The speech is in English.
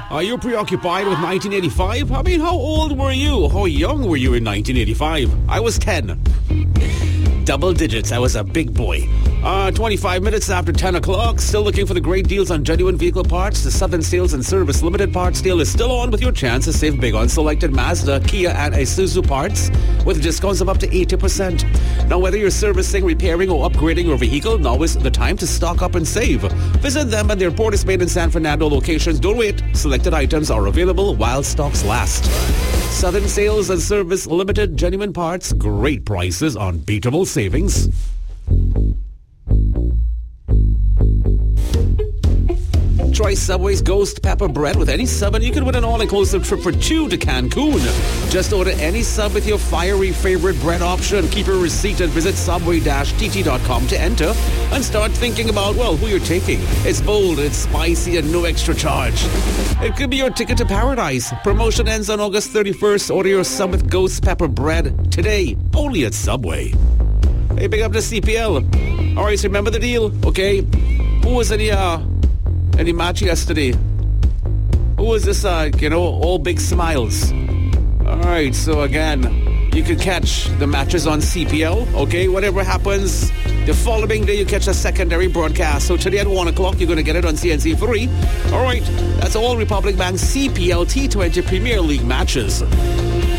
Are you preoccupied with 1985? I mean, how old were you? How young were you in 1985? I was 10. Double digits. I was a big boy. 25 minutes after 10 o'clock. Still looking for the great deals on genuine vehicle parts? The Southern Sales and Service Limited Parts Deal is still on with your chance to save big on selected Mazda, Kia and Isuzu parts with discounts of up to 80%. Now, whether you're servicing, repairing or upgrading your vehicle, now is the time to stock up and save. Visit them at their Port of Spain and San Fernando locations. Don't wait. Selected items are available while stocks last. Southern Sales and Service Limited, genuine parts, great prices, unbeatable savings. Try Subway's Ghost Pepper Bread with any sub and you can win an all-inclusive trip for 2 to Cancun. Just order any sub with your fiery favorite bread option. Keep your receipt and visit subway-tt.com to enter and start thinking about, well, who you're taking. It's bold, it's spicy and no extra charge. It could be your ticket to paradise. Promotion ends on August 31st. Order your sub with Ghost Pepper Bread today, only at Subway. Hey, big up to CPL. All right, so remember the deal, okay? Who was any match yesterday? Who was this, all big smiles? All right, so again, you can catch the matches on CPL, okay? Whatever happens, the following day you catch a secondary broadcast. So today at 1 o'clock, you're going to get it on CNC3. All right, that's all Republic Bank CPL T20 Premier League matches.